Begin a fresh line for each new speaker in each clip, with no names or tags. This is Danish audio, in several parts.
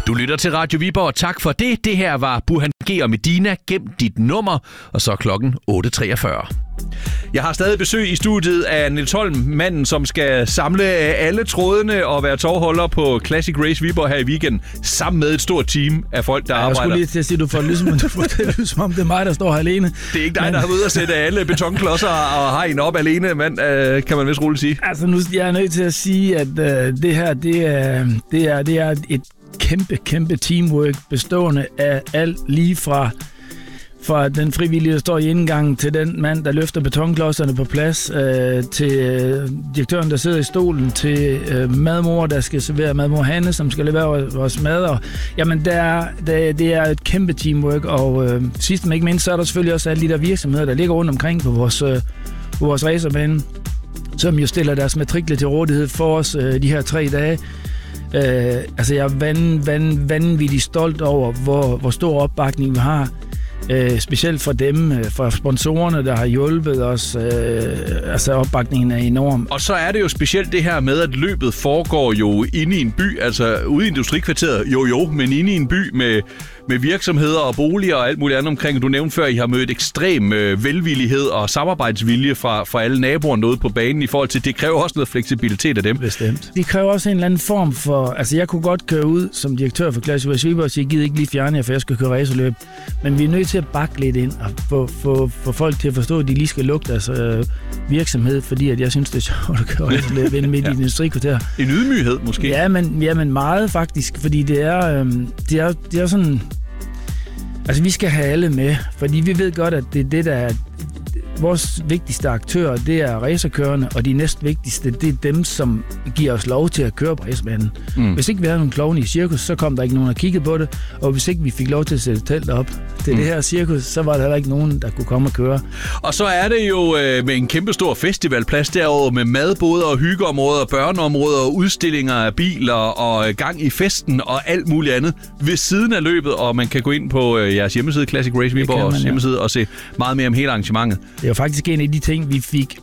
Du lytter til Radio Viborg, tak for det. Det her var Burhan G og Medina. Gem dit nummer, og så er klokken 8.43. Jeg har stadig besøg i studiet af Niels Holm, manden, som skal samle alle trådene og være tovholder på Classic Race Viborg her i weekenden, sammen med et stort team af folk, der arbejder.
Jeg skulle lige til at sige, at du får det lyst som om det er mig, der står her alene.
Det er ikke dig, der har været ude at sætte alle betonklodser og har en op alene, mand, kan man vist roligt sige.
Altså, nu jeg er nødt til at sige, at det her, det er et kæmpe teamwork, bestående af alt lige fra den frivillige, der står i indgangen, til den mand, der løfter betonklodserne på plads, til direktøren, der sidder i stolen, til madmor, der skal servere madmor Hanne, som skal levere vores mad. Og, jamen, det er et kæmpe teamwork, og sidst men ikke mindst, så er der selvfølgelig også alle de der virksomheder, der ligger rundt omkring på vores racerbane, som jo stiller deres matrikler til rådighed for os de her 3 dage. Altså, jeg er vanvittigt stolt over, hvor stor opbakning vi har. Specielt for dem, for sponsorerne, der har hjulpet os. Altså, opbakningen er enorm.
Og så er det jo specielt det her med, at løbet foregår jo inde i en by, altså ude i industrikvarteret, men inde i en by med virksomheder og boliger og alt muligt andet omkring. Du nævnte før, at I har mødt ekstrem velvillighed og samarbejdsvilje fra alle naboerne ude på banen i forhold til, det kræver også noget fleksibilitet af dem.
Bestemt. Det kræver også en eller anden form for, altså jeg kunne godt køre ud som direktør for Classic Race Viborg og sige, jeg gider ikke lige fjerne jer, for jeg skal køre racerløb. Men vi er nødt til at bakke lidt ind og få folk til at forstå, at de lige skal lukke deres virksomhed, fordi at jeg synes, det er sjovt at køre racerløb inde midt i en industrikvarter.
En ydmyghed måske?
Ja, men meget faktisk, fordi det er sådan. Altså, vi skal have alle med, fordi vi ved godt, at det er det, der er vores vigtigste aktører, det er racerkørerne, og de næstvigtigste, det er dem, som giver os lov til at køre på racerbanen. Hvis ikke vi havde nogle klovne i cirkus, så kom der ikke nogen, der kiggede på det, og hvis ikke vi fik lov til at sætte telt op til det her cirkus, så var der heller ikke nogen, der kunne komme og køre.
Og så er det jo med en kæmpestor festivalplads derovre med madboder og hyggeområder, børneområder og udstillinger af biler og gang i festen og alt muligt andet ved siden af løbet, og man kan gå ind på jeres hjemmeside, Classic Race Viborgs hjemmeside, og se meget mere om hele arrangementet.
Det er jo faktisk en af de ting, vi fik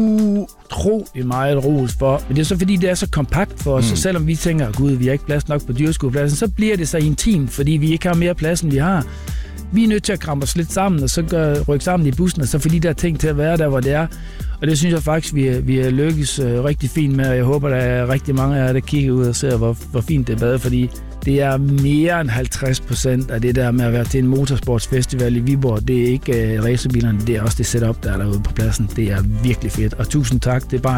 utrolig meget ros for. Men det er så fordi, det er så kompakt for os, så selvom vi tænker, gud, vi har ikke plads nok på dyreskuepladsen, så bliver det så intimt, fordi vi ikke har mere plads, end vi har. Vi er nødt til at kramme os lidt sammen, og så rykke sammen i bussen, og så fordi der er ting til at være der, hvor det er. Og det synes jeg faktisk, vi har lykkes rigtig fint med, og jeg håber, der er rigtig mange af jer, der kigger ud og ser, hvor fint det er været, fordi det er mere end 50% af det der med at være til en motorsportsfestival i Viborg. Det er ikke racerbilerne, det er også det setup, der er derude på pladsen. Det er virkelig fedt, og tusind tak. Det er bare